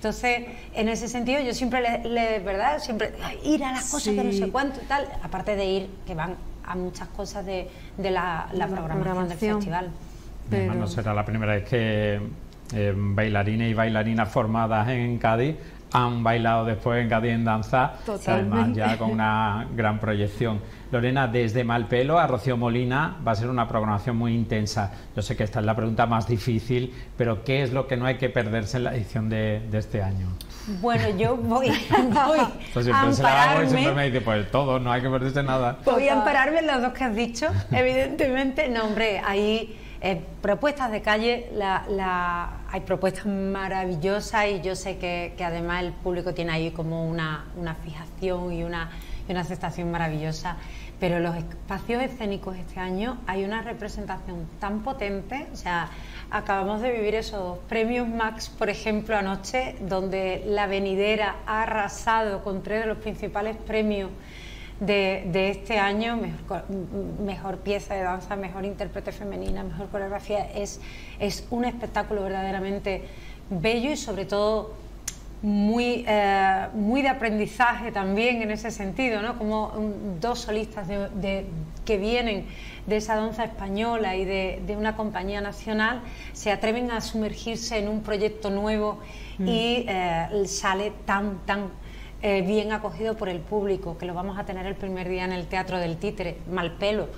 Entonces, en ese sentido, yo siempre, ¿verdad? Siempre ir a las cosas que no sé cuánto y tal, aparte de ir, que van a muchas cosas de la programación del festival. Pero no será la primera vez que bailarines y bailarinas formadas en Cádiz han bailado después en Cádiz en Danza, además ya con una gran proyección. Lorena, desde Malpelo a Rocío Molina va a ser una programación muy intensa. Yo sé que esta es la pregunta más difícil, pero ¿qué es lo que no hay que perderse en la edición de este año? Bueno, yo voy Entonces, a ampararme. Siempre me dice, pues todo, no hay que perderse nada. Voy a ampararme en los dos que has dicho, evidentemente. No, hombre, hay propuestas de calle, hay propuestas maravillosas y yo sé que además el público tiene ahí como una fijación y una aceptación maravillosa, pero los espacios escénicos este año hay una representación tan potente. O sea, acabamos de vivir esos premios Max, por ejemplo, anoche, donde La Venidera ha arrasado con 3 de los principales premios de este año: mejor pieza de danza, mejor intérprete femenina, mejor coreografía. Es un espectáculo verdaderamente bello y sobre todo muy de aprendizaje también en ese sentido, ¿no? Como dos solistas que vienen de esa danza española y de una compañía nacional se atreven a sumergirse en un proyecto nuevo y sale tan bien acogido por el público, que lo vamos a tener el primer día en el Teatro del Títere. Malpelo,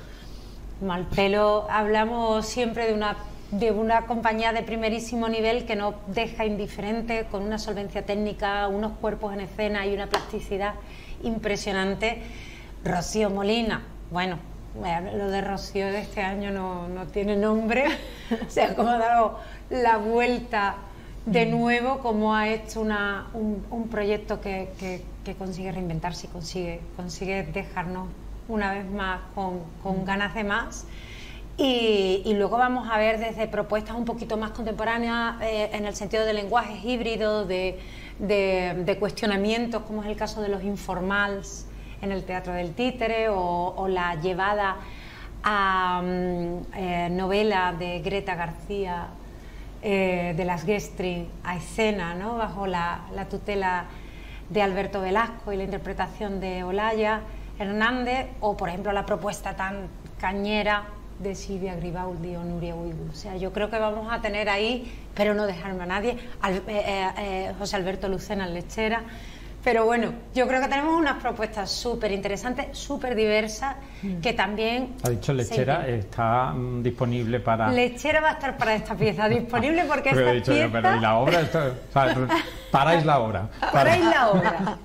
hablamos siempre de una compañía de primerísimo nivel que no deja indiferente, con una solvencia técnica, unos cuerpos en escena y una plasticidad impresionante. Rocío Molina, bueno, lo de Rocío de este año no tiene nombre. O sea, como ha dado la vuelta de nuevo, como ha hecho un proyecto que consigue reinventarse y consigue dejarnos una vez más con ganas de más. Y luego vamos a ver desde propuestas un poquito más contemporáneas, en el sentido de lenguajes híbridos, de cuestionamientos, como es el caso de los informals en el Teatro del Títere, o la llevada a novela de Greta García, de las Gestrin, a escena, ¿no? Bajo la tutela de Alberto Velasco y la interpretación de Olaya Hernández, o por ejemplo la propuesta tan cañera de Silvia Gribaldi o Nuria Uigu. O sea, yo creo que vamos a tener ahí, pero no dejarme a nadie, José Alberto Lucena en Lechera. Pero bueno, yo creo que tenemos unas propuestas súper interesantes, súper diversas, que también... Ha dicho Lechera, está disponible para... Lechera va a estar para esta pieza disponible, porque esta pieza... Yo, pero ¿y la obra? Paráis la obra. Paráis la obra.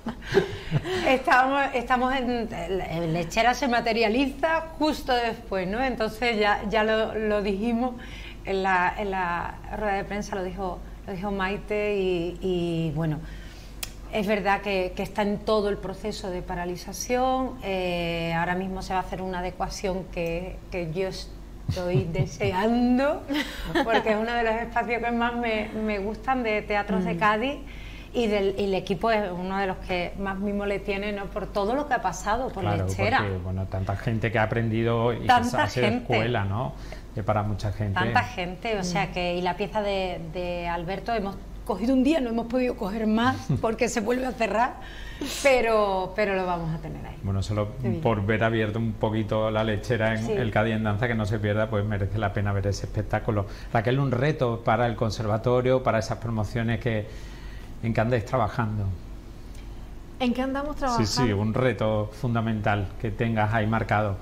Estamos en Lechera se materializa justo después, ¿no? Entonces ya lo dijimos en la rueda de prensa, lo dijo Maite, y bueno... Es verdad que está en todo el proceso de paralización. Ahora mismo se va a hacer una adecuación que yo estoy deseando, porque es uno de los espacios que más me gustan de teatros de Cádiz, y el equipo es uno de los que más mimo le tiene, ¿no? Por todo lo que ha pasado por Lechera. Porque, bueno, tanta gente que ha aprendido y tanta que ha sido escuela, ¿no? Que para mucha gente. Tanta gente, o sea que, y la pieza de Alberto hemos cogido un día, no hemos podido coger más porque se vuelve a cerrar, pero lo vamos a tener ahí. Bueno, solo por ver abierto un poquito la Lechera en el Cádiz en Danza, que no se pierda, pues merece la pena ver ese espectáculo. Raquel, un reto para el conservatorio, para esas promociones en que andáis trabajando. ¿En qué andamos trabajando? Sí, un reto fundamental que tengas ahí marcado.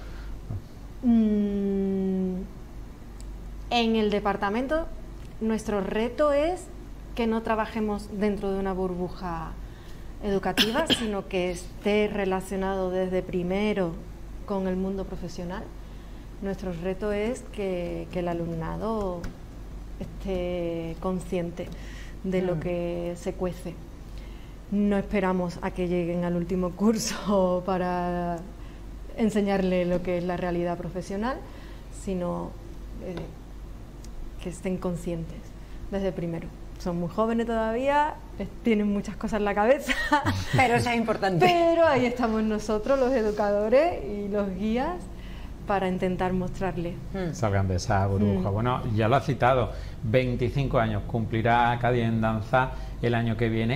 En el departamento, nuestro reto es que no trabajemos dentro de una burbuja educativa, sino que esté relacionado desde primero con el mundo profesional. Nuestro reto es que el alumnado esté consciente de lo que se cuece. No esperamos a que lleguen al último curso para enseñarle lo que es la realidad profesional, sino que estén conscientes desde primero. Son muy jóvenes todavía, tienen muchas cosas en la cabeza, pero eso es importante. Pero ahí estamos nosotros, los educadores y los guías, para intentar mostrarles. Salgan de esa burbuja. Bueno, ya lo ha citado, 25 años cumplirá Cádiz en Danza el año que viene.